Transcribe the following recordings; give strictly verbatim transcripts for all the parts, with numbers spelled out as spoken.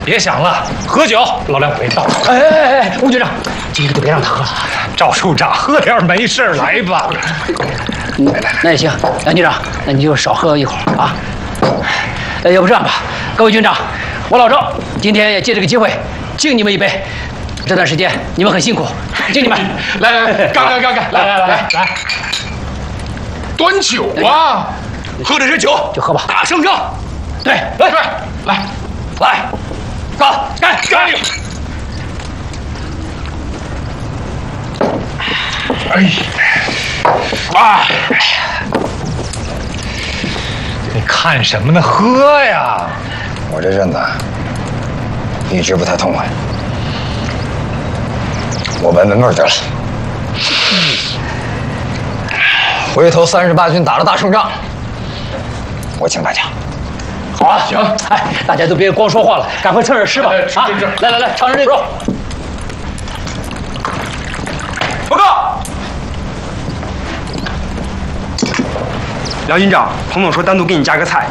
别想了，喝酒，老梁不会倒。 哎哎哎哎，吴局长，这个就别让他喝了。 赵处长，喝点没事儿，来吧。 嗯，那也行，梁局长，那你就少喝一会儿啊。呃，要不这样吧，各位军长，我老赵今天也借这个机会敬你们一杯。这段时间你们很辛苦，敬你们。 来来来，干干干干， 来来来来来， 端酒啊！ 喝的是酒， 就喝吧。 打胜仗。 对， 来来来来，干干干！ 哎，哇！你看什么呢？喝呀！ 我这阵子一直不太痛快，我闻闻味儿得了。回头三十八军打了大胜仗，我请大家。 好啊，行，哎，大家都别光说话了，赶快趁热吃吧！啊，来来来，尝尝这个肉。 报告，梁军长，彭总说单独给你加个菜。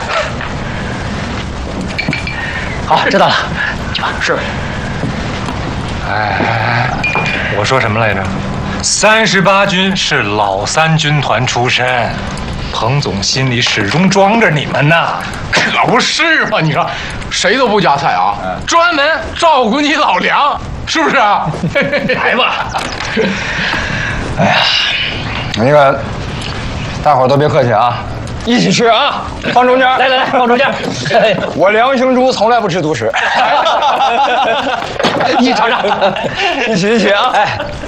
好，知道了，去吧。 是。 哎哎哎，我说什么来着？三十八军是老三军团出身，彭总心里始终装着你们呢。 可不是嘛！你说，谁都不夹菜啊，专门照顾你老梁，是不是啊？ 来吧。 哎呀，那个，大伙儿都别客气啊，一起吃啊，放中间。 来来来，放中间。 我梁兴珠从来不吃独食。 你尝尝， 一起一起啊！哎。